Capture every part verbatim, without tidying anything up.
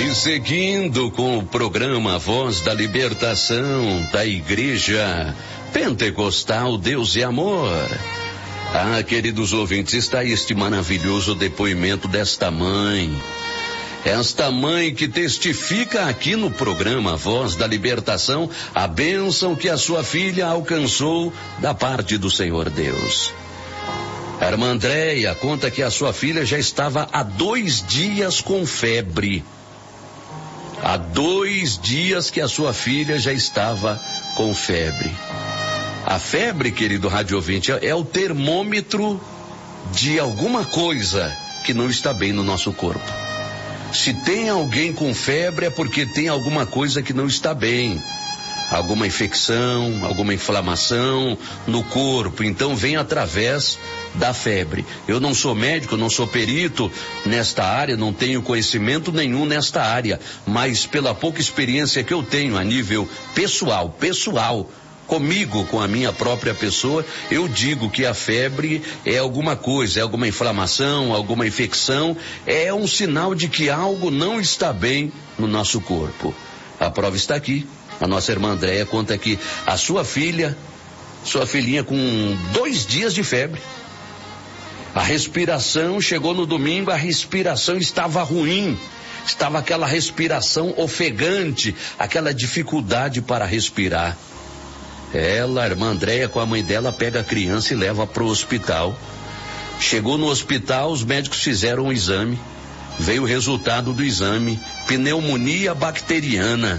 E seguindo com o programa Voz da Libertação da Igreja Pentecostal Deus e Amor. Ah, queridos ouvintes, está este maravilhoso depoimento desta mãe. Esta mãe que testifica aqui no programa Voz da Libertação a bênção que a sua filha alcançou da parte do Senhor Deus. A irmã Andréia conta que a sua filha já estava há dois dias com febre. Há dois dias que a sua filha já estava com febre. A febre, querido rádio ouvinte, é o termômetro de alguma coisa que não está bem no nosso corpo. Se tem alguém com febre é porque tem alguma coisa que não está bem. Alguma infecção, alguma inflamação no corpo, então vem através da febre. Eu não sou médico, não sou perito nesta área, não tenho conhecimento nenhum nesta área, mas pela pouca experiência que eu tenho a nível pessoal, pessoal, comigo, com a minha própria pessoa, eu digo que a febre é alguma coisa, é alguma inflamação, alguma infecção, é um sinal de que algo não está bem no nosso corpo. A prova está aqui. A nossa irmã Andréia conta que a sua filha, sua filhinha com dois dias de febre, a respiração chegou no domingo, a respiração estava ruim, estava aquela respiração ofegante, aquela dificuldade para respirar. Ela, a irmã Andréia, com a mãe dela, pega a criança e leva para o hospital. Chegou no hospital, os médicos fizeram um exame, veio o resultado do exame, pneumonia bacteriana.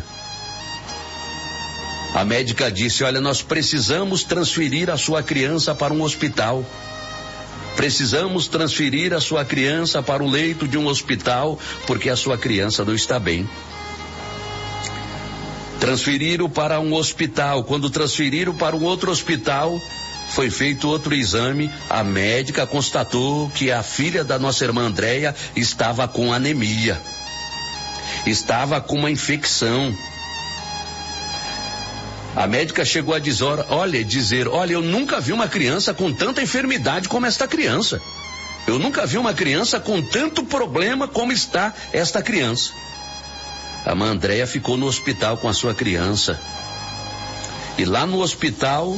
A médica disse, olha, nós precisamos transferir a sua criança para um hospital. Precisamos transferir a sua criança para o leito de um hospital, porque a sua criança não está bem. Transferiram para um hospital. Quando transferiram para um outro hospital, foi feito outro exame. A médica constatou que a filha da nossa irmã Andréia estava com anemia. Estava com uma infecção. A médica chegou a dizer, olha, dizer, olha, eu nunca vi uma criança com tanta enfermidade como esta criança. Eu nunca vi uma criança com tanto problema como está esta criança. A irmã Andréia ficou no hospital com a sua criança. E lá no hospital,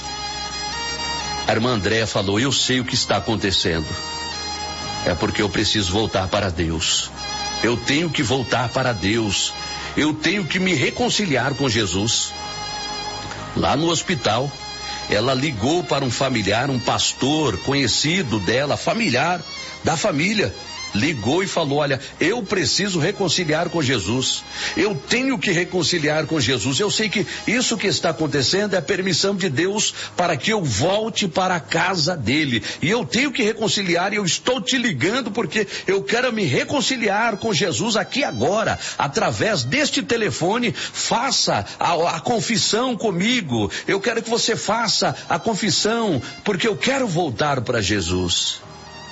a irmã Andréia falou, eu sei o que está acontecendo. É porque eu preciso voltar para Deus. Eu tenho que voltar para Deus. Eu tenho que me reconciliar com Jesus. Lá no hospital, ela ligou para um familiar, um pastor conhecido dela, familiar da família. Ligou e falou, olha, eu preciso reconciliar com Jesus. Eu tenho que reconciliar com Jesus. Eu sei que isso que está acontecendo é a permissão de Deus para que eu volte para a casa dele. E eu tenho que reconciliar e eu estou te ligando porque eu quero me reconciliar com Jesus aqui agora. Através deste telefone, faça a, a confissão comigo. Eu quero que você faça a confissão porque eu quero voltar para Jesus.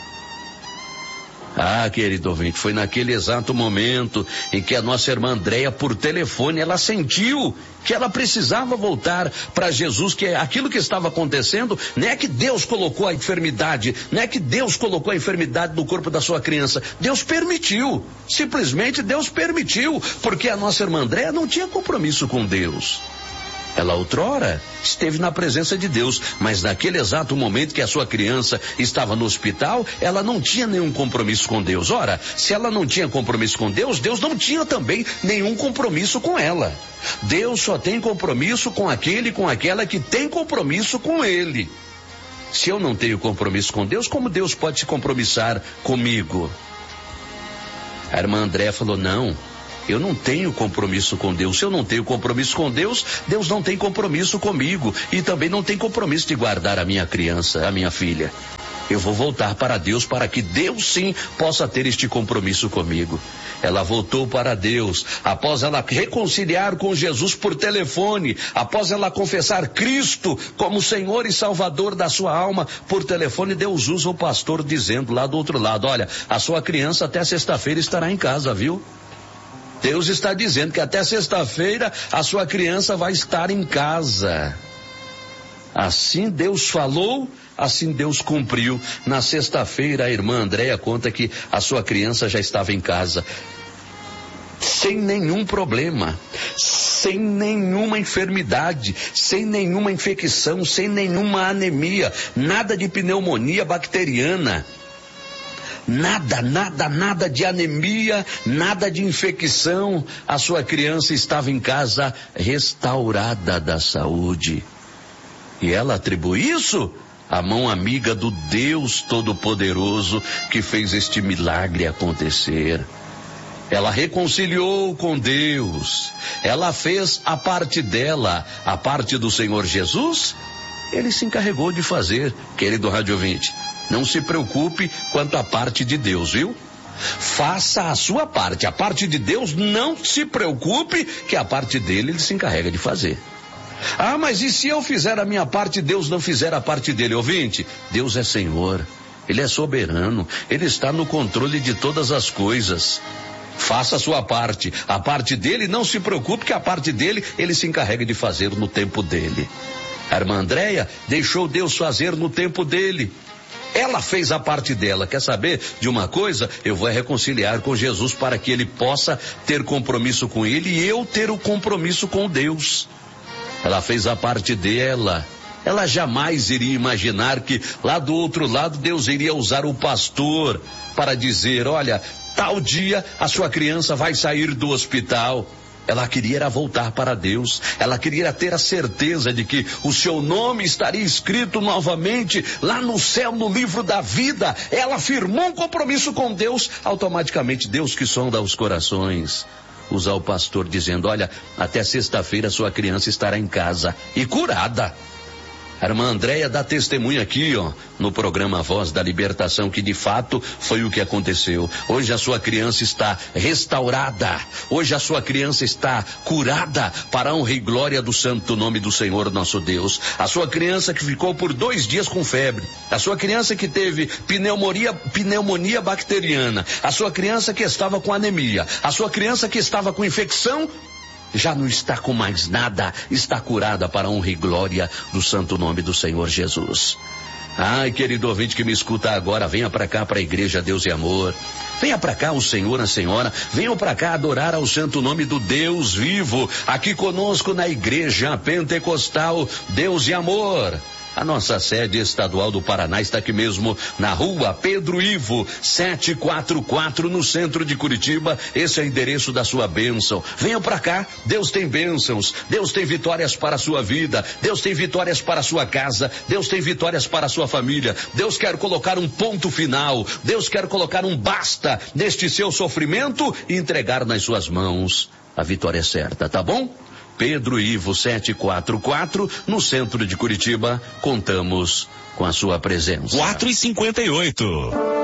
Ah, querido ouvinte, foi naquele exato momento em que a nossa irmã Andréia, por telefone, ela sentiu que ela precisava voltar para Jesus, que aquilo que estava acontecendo, não é que Deus colocou a enfermidade, não é que Deus colocou a enfermidade no corpo da sua criança, Deus permitiu, simplesmente Deus permitiu, porque a nossa irmã Andréia não tinha compromisso com Deus. Ela outrora esteve na presença de Deus, mas naquele exato momento que a sua criança estava no hospital, ela não tinha nenhum compromisso com Deus. Ora, se ela não tinha compromisso com Deus, Deus não tinha também nenhum compromisso com ela. Deus só tem compromisso com aquele, com aquela que tem compromisso com Ele. Se eu não tenho compromisso com Deus, como Deus pode se compromissar comigo? A irmã André falou, não. Eu não tenho compromisso com Deus. Se eu não tenho compromisso com Deus, Deus não tem compromisso comigo. E também não tem compromisso de guardar a minha criança, a minha filha. Eu vou voltar para Deus para que Deus sim possa ter este compromisso comigo. Ela voltou para Deus, após ela reconciliar com Jesus por telefone, após ela confessar Cristo como Senhor e Salvador da sua alma por telefone, Deus usa o pastor dizendo lá do outro lado, olha, a sua criança até sexta-feira estará em casa, viu? Deus está dizendo que até sexta-feira a sua criança vai estar em casa. Assim Deus falou, assim Deus cumpriu. Na sexta-feira a irmã Andréia conta que a sua criança já estava em casa. sem nenhum problema, sem nenhuma enfermidade, sem nenhuma infecção, sem nenhuma anemia, nada de pneumonia bacteriana. Nada, nada, nada de anemia, nada de infecção. A sua criança estava em casa restaurada da saúde. E ela atribui isso à mão amiga do Deus Todo-Poderoso que fez este milagre acontecer. Ela reconciliou com Deus. Ela fez a parte dela, a parte do Senhor Jesus. Ele se encarregou de fazer, querido rádio ouvinte. Não se preocupe quanto à parte de Deus, viu? Faça a sua parte. A parte de Deus, não se preocupe, que a parte dele ele se encarrega de fazer. Ah, mas e se eu fizer a minha parte e Deus não fizer a parte dele? Ouvinte, Deus é Senhor. Ele é soberano. Ele está no controle de todas as coisas. Faça a sua parte. A parte dele, não se preocupe, que a parte dele ele se encarrega de fazer no tempo dele. A irmã Andréia deixou Deus fazer no tempo dele. Ela fez a parte dela. Quer saber de uma coisa? Eu vou reconciliar com Jesus para que ele possa ter compromisso com ele e eu ter o compromisso com Deus. Ela fez a parte dela. Ela jamais iria imaginar que lá do outro lado Deus iria usar o pastor para dizer, olha, tal dia a sua criança vai sair do hospital. Ela queria era voltar para Deus. Ela queria ter a certeza de que o seu nome estaria escrito novamente lá no céu, no livro da vida. Ela firmou um compromisso com Deus. Automaticamente, Deus que sonda os corações, usa o pastor dizendo, olha, até sexta-feira sua criança estará em casa e curada. A irmã Andréia dá testemunho aqui, ó, no programa Voz da Libertação, que de fato foi o que aconteceu. Hoje a sua criança está restaurada. Hoje a sua criança está curada para a honra e glória do santo nome do Senhor nosso Deus. A sua criança que ficou por dois dias com febre. A sua criança que teve pneumonia, pneumonia bacteriana. A sua criança que estava com anemia. A sua criança que estava com infecção, já não está com mais nada, está curada para a honra e glória do santo nome do Senhor Jesus. Ai, querido ouvinte que me escuta agora, venha para cá, para a Igreja Deus e Amor. Venha para cá o Senhor, a Senhora, venham para cá adorar ao santo nome do Deus vivo, aqui conosco na Igreja Pentecostal Deus e Amor. A nossa sede estadual do Paraná está aqui mesmo na rua Pedro Ivo, setecentos e quarenta e quatro, no centro de Curitiba. Esse é o endereço da sua bênção. Venha para cá, Deus tem bênçãos, Deus tem vitórias para a sua vida, Deus tem vitórias para a sua casa, Deus tem vitórias para a sua família. Deus quer colocar um ponto final, Deus quer colocar um basta neste seu sofrimento e entregar nas suas mãos a vitória certa, tá bom? Pedro Ivo setecentos e quarenta e quatro, no centro de Curitiba, contamos com a sua presença. quatro e cinquenta e oito.